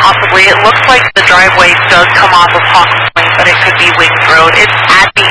possibly. It looks like the driveway does come off of Hawks Point, but it could be Wings Road. It's at the